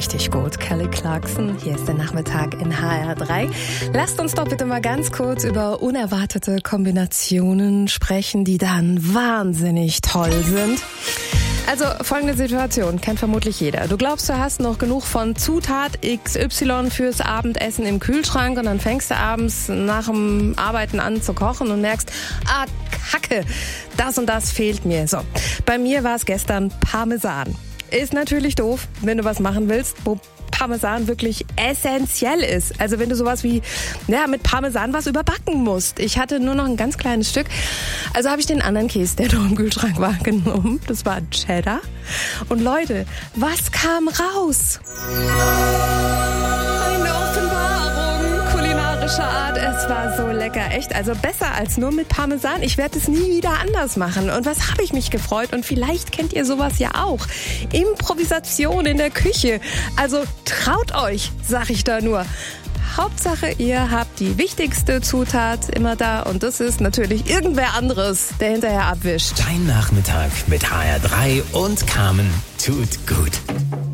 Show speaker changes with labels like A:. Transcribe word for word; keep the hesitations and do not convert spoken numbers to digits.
A: richtig gut. Kelly Clarkson, hier ist der Nachmittag in H R drei. Lasst uns doch bitte mal ganz kurz über unerwartete Kombinationen sprechen, die dann wahnsinnig toll sind. Also folgende Situation, kennt vermutlich jeder. Du glaubst, du hast noch genug von Zutat X Y fürs Abendessen im Kühlschrank und dann fängst du abends nach dem Arbeiten an zu kochen und merkst, ah, Kacke, das und das fehlt mir. So, bei mir war es gestern Parmesan. Ist natürlich doof, wenn du was machen willst, wo Parmesan wirklich essentiell ist. Also wenn du sowas wie ja, mit Parmesan was überbacken musst. Ich hatte nur noch ein ganz kleines Stück. Also habe ich den anderen Käse, der noch im Kühlschrank war, genommen. Das war Cheddar. Und Leute, was kam raus? Eine Offenbarung kulinarischer Art. Es war so lecker, echt. Also besser als nur mit Parmesan. Ich werde es nie wieder anders machen. Und was habe ich mich gefreut? Und vielleicht kennt ihr sowas ja auch. Improvisation in der Küche. Also traut euch, sag ich da nur. Hauptsache, ihr habt die wichtigste Zutat immer da. Und das ist natürlich irgendwer anderes, der hinterher abwischt.
B: Dein Nachmittag mit H R drei und Carmen tut gut.